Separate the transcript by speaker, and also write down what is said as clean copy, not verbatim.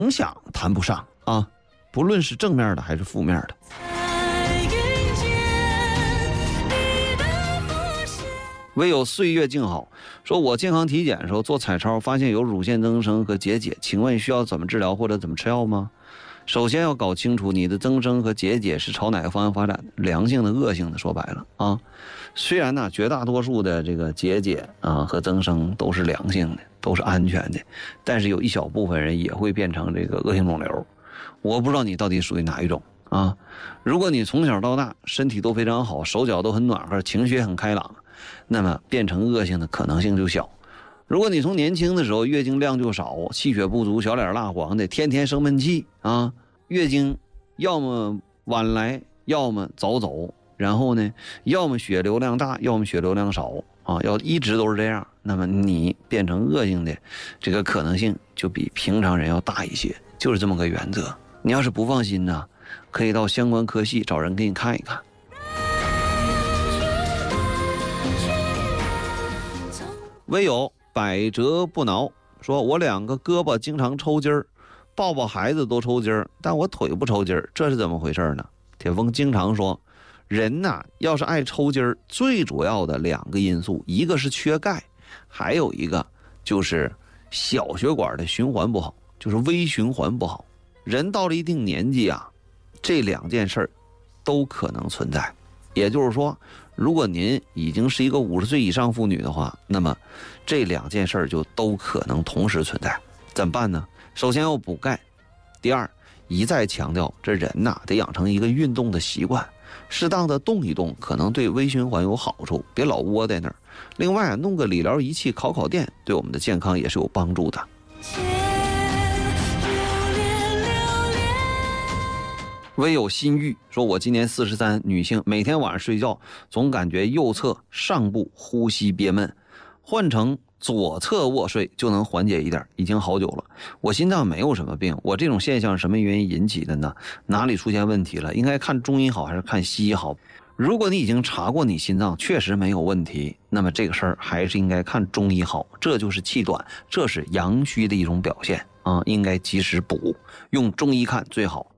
Speaker 1: 影响谈不上啊，不论是正面的还是负面的。唯有岁月静好说，我健康体检的时候做彩超，发现有乳腺增生和结节，请问需要怎么治疗或者怎么吃药吗？首先要搞清楚你的增生和结节是朝哪个方向发展，良性的恶性的，说白了啊。虽然呢绝大多数的这个结节啊和增生都是良性的，都是安全的，但是有一小部分人也会变成这个恶性肿瘤。我不知道你到底属于哪一种啊。如果你从小到大身体都非常好，手脚都很暖和，情绪很开朗，那么变成恶性的可能性就小。如果你从年轻的时候月经量就少，气血不足，小脸蜡黄的，天天生闷气啊，月经要么晚来要么早走，然后呢要么血流量大要么血流量少啊，要一直都是这样，那么你变成恶性的这个可能性就比平常人要大一些，就是这么个原则。你要是不放心呢，可以到相关科系找人给你看一看。唯有百折不挠说，我2个胳膊经常抽筋儿，抱抱孩子都抽筋儿，但我腿不抽筋儿，这是怎么回事呢？铁峰经常说，人呐要是爱抽筋儿，最主要的2个因素，一个是缺钙，还有一个就是小血管的循环不好，就是微循环不好。人到了一定年纪啊，这2件事儿都可能存在。也就是说，如果您已经是一个50岁以上妇女的话，那么这2件事儿就都可能同时存在。怎么办呢？首先要补钙，第二，一再强调这人呐得养成一个运动的习惯，适当的动一动，可能对微循环有好处，别老窝在那儿。另外，弄个理疗仪器烤烤电，对我们的健康也是有帮助的。唯有心玉说，我今年43，女性，每天晚上睡觉总感觉右侧上部呼吸憋闷，换成左侧卧睡就能缓解一点，已经好久了。我心脏没有什么病，我这种现象什么原因引起的呢？哪里出现问题了？应该看中医好还是看西医好？如果你已经查过你心脏确实没有问题，那么这个事儿还是应该看中医好，这就是气短，这是阳虚的一种表现啊，应该及时补，用中医看最好。